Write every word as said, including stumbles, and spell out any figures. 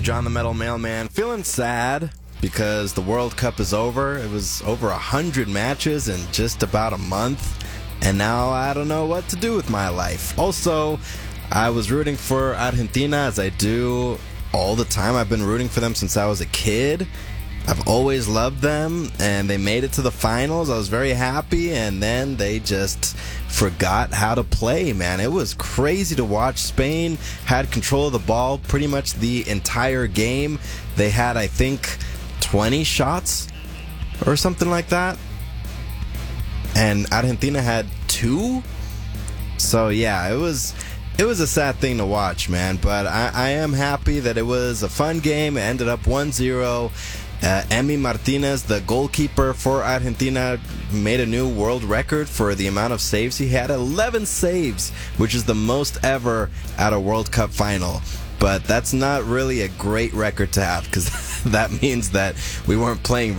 John the Metal Mailman. Feeling sad because the World Cup is over. It was over a hundred matches in just about a month, and now I don't know what to do with my life. Also, I was rooting for Argentina, as I do all the time. I've been rooting for them since I was a kid. I've always loved them, and they made it to the finals. I was very happy, and then they just forgot how to play, man. It was crazy to watch. Spain had control of the ball pretty much the entire game. They had, I think, twenty shots or something like that, and Argentina had two. So yeah, it was it was a sad thing to watch, man, but I, I am happy that it was a fun game. It ended up one zero. Uh, Emi Martinez, the goalkeeper for Argentina, made a new world record for the amount of saves he had. eleven saves, which is the most ever at a World Cup final. But that's not really a great record to have, because that means that we weren't playing